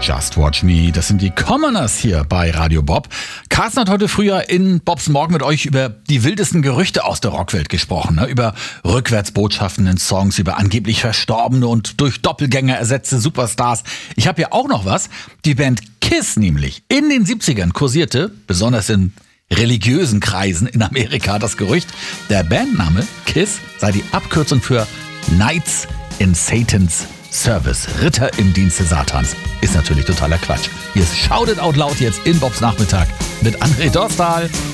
Just Watch Me, das sind die Commoners hier bei Radio Bob. Carsten hat heute früher in Bobs Morgen mit euch über die wildesten Gerüchte aus der Rockwelt gesprochen. Ne? Über Rückwärtsbotschaften in Songs, über angeblich verstorbene und durch Doppelgänger ersetzte Superstars. Ich habe ja auch noch was. Die Band Kiss nämlich in den 70ern kursierte, besonders in religiösen Kreisen in Amerika, das Gerücht, der Bandname Kiss sei die Abkürzung für Knights in Satan's Service, Ritter im Dienste Satans. Ist natürlich totaler Quatsch. Hier ist Shout It Out Loud jetzt in Bobs Nachmittag mit André Dostal.